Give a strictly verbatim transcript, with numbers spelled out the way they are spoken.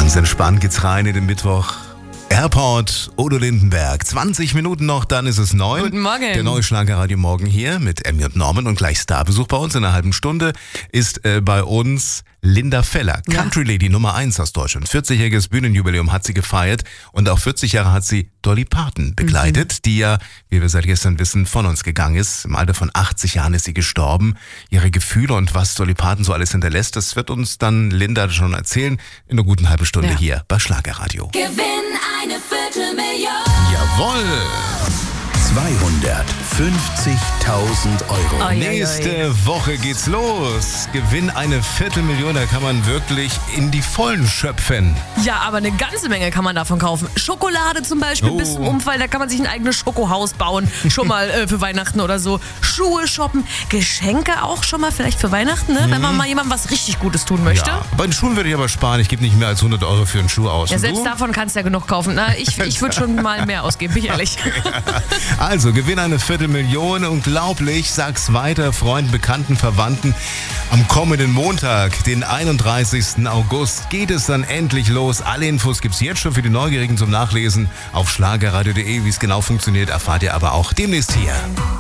Ganz entspannt geht's rein in den Mittwoch. Airport, Odo Lindenberg. zwanzig Minuten noch, dann ist es neun. Guten Morgen. Der neue Schlagerradio Morgen hier mit Emmy und Norman und gleich Starbesuch bei uns. In einer halben Stunde ist äh, bei uns Linda Feller, Ja. Country Lady Nummer eins aus Deutschland. vierzigjähriges Bühnenjubiläum hat sie gefeiert und auch vierzig Jahre hat sie Dolly Parton begleitet, mhm. die ja, wie wir seit gestern wissen, von uns gegangen ist. Im Alter von achtzig Jahren ist sie gestorben. Ihre Gefühle und was Dolly Parton so alles hinterlässt, das wird uns dann Linda schon erzählen in einer guten halben Stunde Ja. hier bei Schlagerradio. Gewinn eine Viertelmillion. Jawohl! zweihundertfünfzigtausend Euro. Oi, oi, oi. Nächste Woche geht's los. Gewinn eine Viertelmillion, da kann man wirklich in die Vollen schöpfen. Ja, aber eine ganze Menge kann man davon kaufen. Schokolade zum Beispiel Oh. bis zum Umfall, da kann man sich ein eigenes Schokohaus bauen, schon mal äh, für Weihnachten oder so. Schuhe shoppen, Geschenke auch schon mal vielleicht für Weihnachten, ne? Wenn man mal jemandem was richtig Gutes tun möchte. Ja, bei den Schuhen würde ich aber sparen. Ich gebe nicht mehr als hundert Euro für einen Schuh aus. Ja, Und selbst du? davon kannst du ja genug kaufen. Na, ich ich würde schon mal mehr ausgeben, bin ich ehrlich. Also, gewinn eine Viertelmillion. Unglaublich. Sag's weiter, Freunden, Bekannten, Verwandten. Am kommenden Montag, den einunddreißigsten August, geht es dann endlich los. Alle Infos gibt's jetzt schon für die Neugierigen zum Nachlesen auf schlagerradio punkt de. Wie es genau funktioniert, erfahrt ihr aber auch demnächst hier.